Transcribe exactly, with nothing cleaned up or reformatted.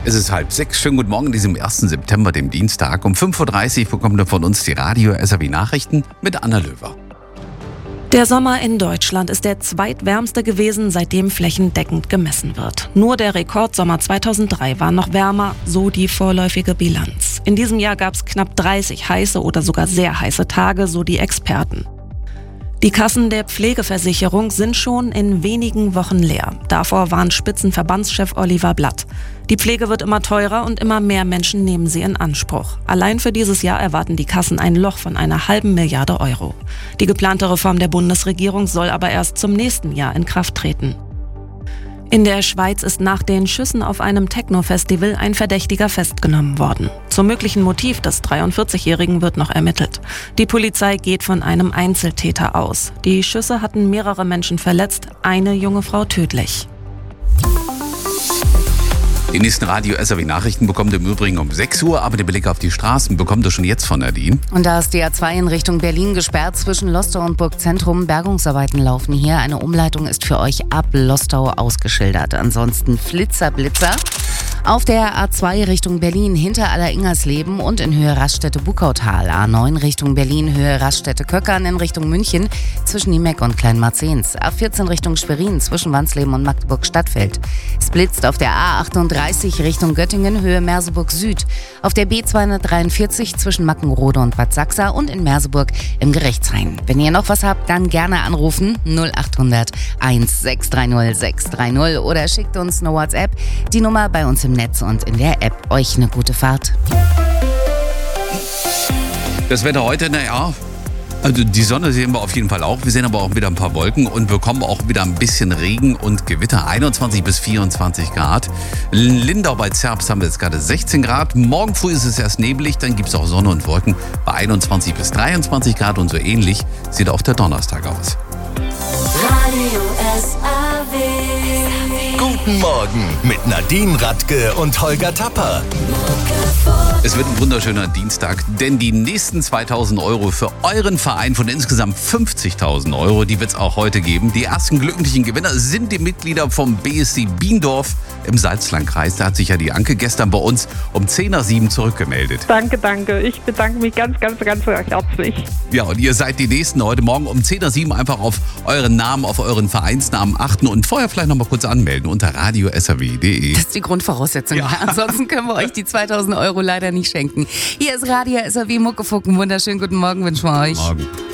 Es ist halb sechs. Schönen guten Morgen an diesem ersten September, dem Dienstag. Um fünf Uhr dreißig bekommt ihr von uns die Radio-S R W-Nachrichten mit Anna Löwer. Der Sommer in Deutschland ist der zweitwärmste gewesen, seitdem flächendeckend gemessen wird. Nur der Rekordsommer zweitausenddrei war noch wärmer, so die vorläufige Bilanz. In diesem Jahr gab es knapp dreißig heiße oder sogar sehr heiße Tage, so die Experten. Die Kassen der Pflegeversicherung sind schon in wenigen Wochen leer. Davor warnt Spitzenverbandschef Oliver Blatt. Die Pflege wird immer teurer und immer mehr Menschen nehmen sie in Anspruch. Allein für dieses Jahr erwarten die Kassen ein Loch von einer halben Milliarde Euro. Die geplante Reform der Bundesregierung soll aber erst zum nächsten Jahr in Kraft treten. In der Schweiz ist nach den Schüssen auf einem Techno-Festival ein Verdächtiger festgenommen worden. Zum möglichen Motiv des dreiundvierzigjährigen wird noch ermittelt. Die Polizei geht von einem Einzeltäter aus. Die Schüsse hatten mehrere Menschen verletzt, eine junge Frau tödlich. Die nächsten Radio-S R W-Nachrichten bekommt ihr im Übrigen um sechs Uhr, aber den Blick auf die Straßen bekommt ihr schon jetzt von Nadine. Und da ist die A zwei in Richtung Berlin gesperrt zwischen Lostau und Burgzentrum. Bergungsarbeiten laufen hier. Eine Umleitung ist für euch ab Lostau ausgeschildert. Ansonsten Flitzer, Blitzer. Auf der A zwei Richtung Berlin hinter Aller-Ingersleben und in Höhe Raststätte-Bukautal. A neun Richtung Berlin, Höhe Raststätte-Köckern in Richtung München zwischen Niemeck und Kleinmarzens. A vierzehn Richtung Schwerin zwischen Wansleben und Magdeburg-Stadtfeld. Es blitzt auf der A achtunddreißig Richtung Göttingen, Höhe Merseburg Süd. Auf der B zweihundertdreiundvierzig zwischen Mackenrode und Bad Sachsa und in Merseburg im Gerechtshain. Wenn ihr noch was habt, dann gerne anrufen null achthundert sechs drei null sechs drei null oder schickt uns eine WhatsApp. Die Nummer bei uns im Netz und in der App. Euch eine gute Fahrt. Das Wetter heute, naja, also die Sonne sehen wir auf jeden Fall auch. Wir sehen aber auch wieder ein paar Wolken und bekommen auch wieder ein bisschen Regen und Gewitter. einundzwanzig bis vierundzwanzig Grad. In Lindau bei Zerbst haben wir jetzt gerade sechzehn Grad. Morgen früh ist es erst neblig, dann gibt es auch Sonne und Wolken bei einundzwanzig bis dreiundzwanzig Grad und so ähnlich sieht auch der Donnerstag aus. Radio S R W. Guten Morgen mit Nadine Radke und Holger Tapper. Es wird ein wunderschöner Dienstag, denn die nächsten zweitausend Euro für euren Verein von insgesamt fünfzigtausend Euro, die wird es auch heute geben. Die ersten glücklichen Gewinner sind die Mitglieder vom B S C Biendorf im Salzlandkreis. Da hat sich ja die Anke gestern bei uns um zehn nach sieben zurückgemeldet. Danke, danke. Ich bedanke mich ganz, ganz, ganz herzlich. Ja, und ihr seid die Nächsten heute Morgen um zehn nach sieben einfach auf euren Namen, auf euren Vereinsnamen achten und vorher vielleicht noch mal kurz anmelden unter radio s r w punkt d e. Das ist die Grundvoraussetzung. Ja. Ansonsten können wir euch die zweitausend Euro leider nicht schenken. Hier ist Radio S R W Muckefuck. Wunderschönen guten Morgen wünschen wir euch. Morgen.